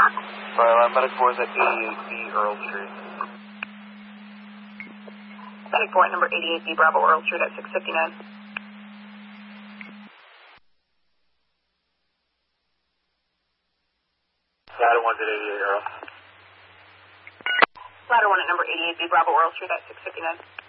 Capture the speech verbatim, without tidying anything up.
Alright, Medic four is at eighty-eight B Earl Street. Medic four number eighty-eight B Bravo Earl Street at six fifty-nine. Ladder one's at eighty-eight Earl. Ladder one at number eighty-eight B Bravo Earl Street at six fifty-nine.